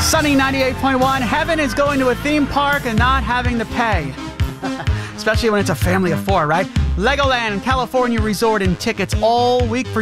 Sunny 98.1. Heaven is going to a theme park and not having to pay. Especially when it's a family of four, right? Legoland California Resort and tickets all week for